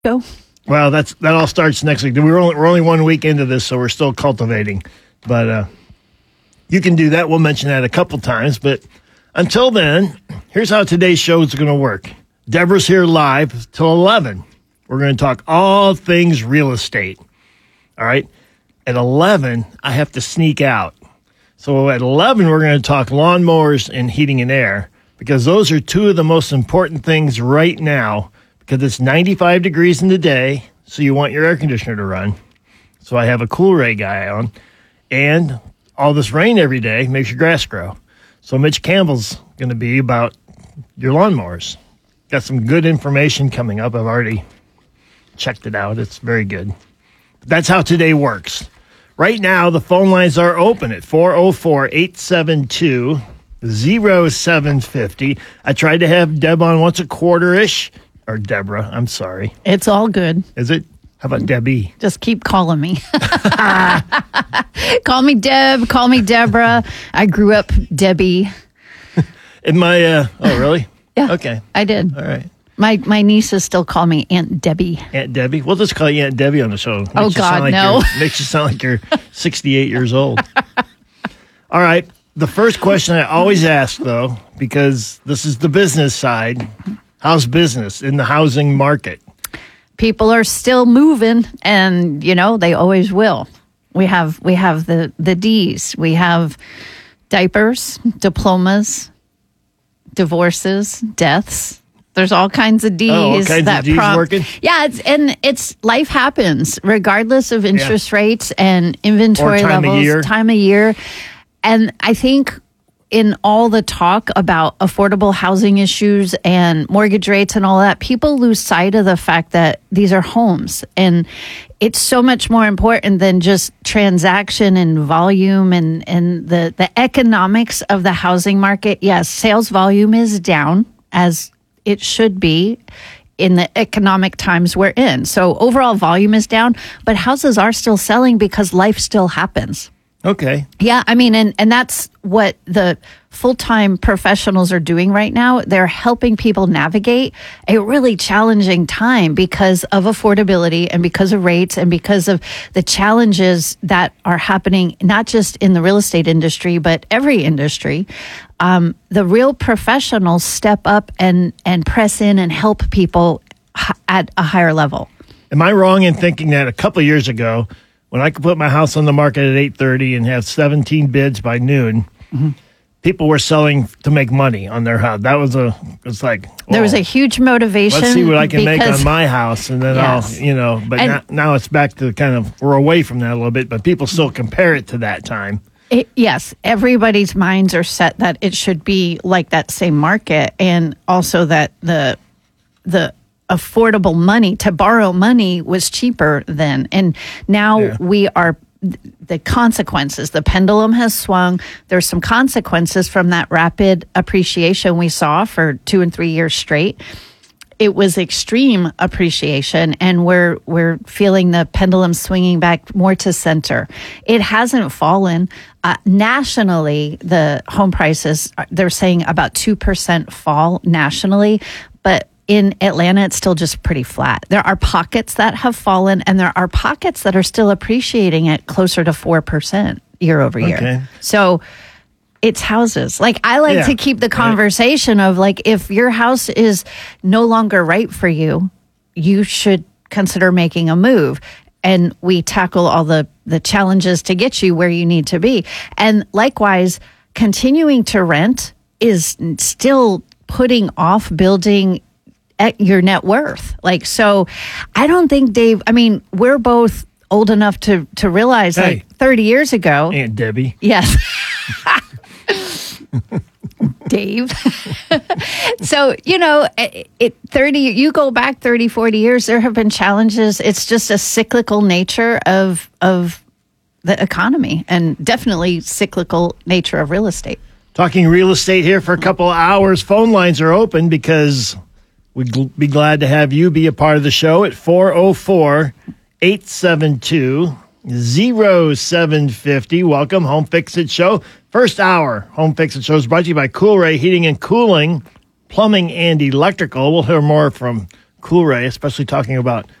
Go. Well, that all starts next week. We're only 1 week into this, so we're still cultivating. But you can do that. We'll mention that a couple times. But until then, here's how today's show is going to work. Deborah's here live till 11. We're going to talk all things real estate. All right? At 11, I have to sneak out. So at 11, we're going to talk lawnmowers and heating and air because those are two of the most important things right now because it's 95 degrees in the day, so you want your air conditioner to run. So I have a Cool Ray guy on. And all this rain every day makes your grass grow. So Mitch Campbell's going to be about your lawnmowers. Got some good information coming up. I've already checked it out. It's very good. That's how today works. Right now, the phone lines are open at 404-872-0750. I tried to have Deb on once a quarter-ish. Or Deborah, I'm sorry. It's all good. Is it? How about Debbie? Just keep calling me. Call me Deb. Call me Deborah. I grew up Debbie. In my, oh, really? Yeah. Okay. I did. All right. My nieces still call me Aunt Debbie. Aunt Debbie? We'll just call you Aunt Debbie on the show. Oh, God, no. Makes you sound like you're 68 years old. All right. The first question I always ask, though, because this is the business side, how's business in the housing market? People are still moving, and, they always will. We have the D's. We have diapers, diplomas, divorces, deaths. There's all kinds of D's. Oh, all kinds of D's working? Yeah, it's life happens regardless of interest rates and inventory levels, time of year. And I think in all the talk about affordable housing issues and mortgage rates and all that, people lose sight of the fact that these are homes. And it's so much more important than just transaction and volume and the economics of the housing market. Yes, sales volume is down, as it should be in the economic times we're in. So overall volume is down, but houses are still selling because life still happens. Okay. Yeah, I mean, and that's what the full-time professionals are doing right now. They're helping people navigate a really challenging time because of affordability and because of rates and because of the challenges that are happening, not just in the real estate industry, but every industry. The real professionals step up and press in and help people at a higher level. Am I wrong in thinking that a couple of years ago, when I could put my house on the market at 8:30 and have 17 bids by noon, people were selling to make money on their house. There was a huge motivation. Let's see what I can make on my house, and then yes. But now it's back to we're away from that a little bit, but people still compare it to that time. Yes, everybody's minds are set that it should be like that same market, and also that the affordable money to borrow money was cheaper then. And now we are, the consequences, the pendulum has swung. There's some consequences from that rapid appreciation we saw for 2 and 3 years straight. It was extreme appreciation, and we're feeling the pendulum swinging back more to center. It hasn't fallen. Nationally, the home prices, they're saying about 2% fall nationally, but in Atlanta, it's still just pretty flat. There are pockets that have fallen, and there are pockets that are still appreciating at closer to 4% year over year. Okay. So it's houses. I like to keep the conversation of if your house is no longer right for you, you should consider making a move. And we tackle all the challenges to get you where you need to be. And likewise, continuing to rent is still putting off building your net worth. So I don't think, Dave, we're both old enough to realize 30 years ago. Aunt Debbie. Yes. Dave. So, you go back 30, 40 years, there have been challenges. It's just a cyclical nature of the economy, and definitely cyclical nature of real estate. Talking real estate here for a couple of hours. Phone lines are open because we'd be glad to have you be a part of the show at 404-872-0750. Welcome, Home Fix It Show. First hour, Home Fix It Show is brought to you by Cool Ray Heating and Cooling, Plumbing, and Electrical. We'll hear more from Coolray, especially talking about